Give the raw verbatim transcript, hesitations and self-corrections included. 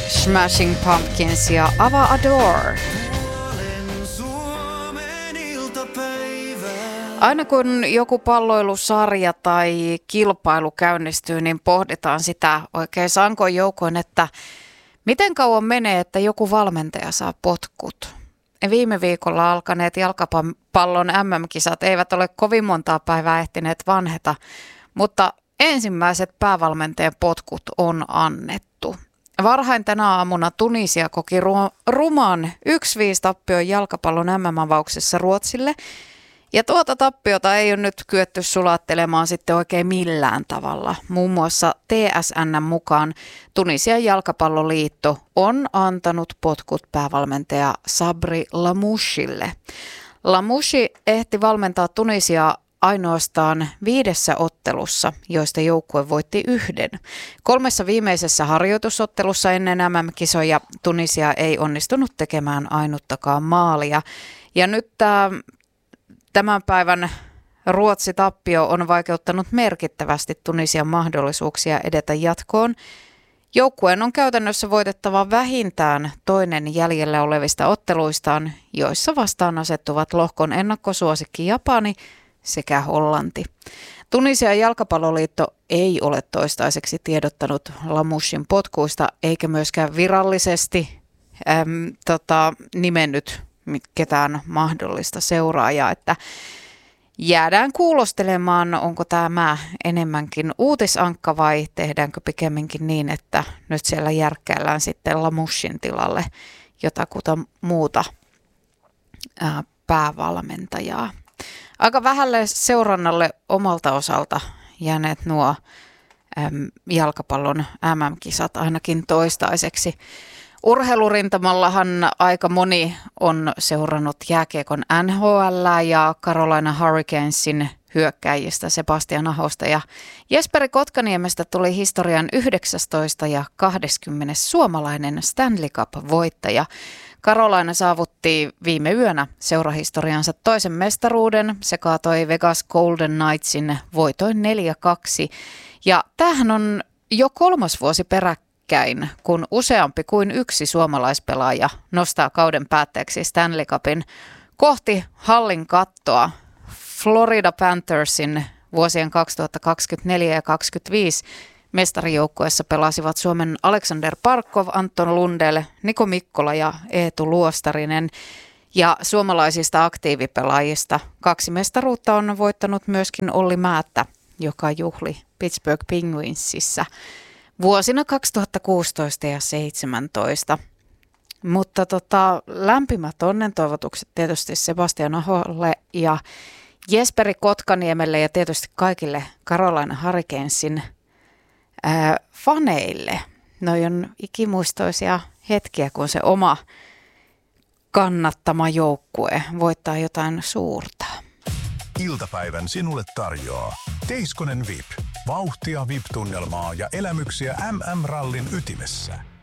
Smashing Pumpkins ja Ava Adore. Aina kun joku palloilusarja tai kilpailu käynnistyy, niin pohditaan sitä oikein sankoin joukoin, että miten kauan menee, että joku valmentaja saa potkut. Viime viikolla alkaneet jalkapallon M M-kisat eivät ole kovin montaa päivää ehtineet vanheta, mutta ensimmäiset päävalmentajan potkut on annettu. Varhain tänä aamuna Tunisia koki ru- ruman yksi viisi tappion jalkapallon M M-avauksessa Ruotsille. Ja tuota tappiota ei ole nyt kyetty sulattelemaan sitten oikein millään tavalla. Muun muassa T S N mukaan Tunisian jalkapalloliitto on antanut potkut päävalmentaja Sabri Lamouchille. Lamouchi ehti valmentaa Tunisiaa ainoastaan viidessä ottelussa, joista joukkue voitti yhden. Kolmessa viimeisessä harjoitusottelussa ennen M M-kisoja Tunisia ei onnistunut tekemään ainuttakaan maalia. Ja nyt tämä Tämän päivän Ruotsi-tappio on vaikeuttanut merkittävästi Tunisian mahdollisuuksia edetä jatkoon. Joukkueen on käytännössä voitettava vähintään toinen jäljellä olevista otteluistaan, joissa vastaan asettuvat lohkon ennakkosuosikki Japani sekä Hollanti. Tunisian jalkapalloliitto ei ole toistaiseksi tiedottanut Lamouchin potkuista eikä myöskään virallisesti äm, tota, nimennyt ketään mahdollista seuraajaa, että jäädään kuulostelemaan, onko tämä enemmänkin uutisankka vai tehdäänkö pikemminkin niin, että nyt siellä järkkäillään sitten Lamouchin tilalle jotakuta muuta ää, päävalmentajaa. Aika vähälle seurannalle omalta osalta jääneet nuo äm, jalkapallon M M-kisat ainakin toistaiseksi. Urheilurintamallahan aika moni on seurannut jääkiekon N H L ja Carolina Hurricanesin hyökkäjistä Sebastian Ahosta ja Jesperi Kotkaniemestä tuli historian yhdeksästoista ja kaksikymmentä suomalainen Stanley Cup-voittaja. Carolina saavutti viime yönä seurahistoriansa toisen mestaruuden. Se kaatoi Vegas Golden Knightsin voitoin neljä kaksi ja tämähän on jo kolmas vuosi peräkkäin, kun useampi kuin yksi suomalaispelaaja nostaa kauden päätteeksi Stanley Cupin kohti hallin kattoa. Florida Panthersin vuosien kaksituhattakaksikymmentäneljä ja kaksikymmentäviisi mestarijoukkueessa pelasivat Suomen Alexander Barkov, Anton Lundell, Niko Mikkola ja Eetu Luostarinen. Ja suomalaisista aktiivipelaajista kaksi mestaruutta on voittanut myöskin Olli Määttä, joka juhli Pittsburgh Penguinsissa vuosina kaksituhattakuusitoista ja seitsemäntoista. Mutta tota, lämpimät onnentoivotukset tietysti Sebastian Aholle ja Jesperi Kotkaniemelle ja tietysti kaikille Carolina Hurricanesin ää, faneille. Noi on ikimuistoisia hetkiä, kun se oma kannattama joukkue voittaa jotain suurta. Iltapäivän sinulle tarjoaa Teiskonen V I P. Vauhtia V I P-tunnelmaa ja elämyksiä M M-rallin ytimessä.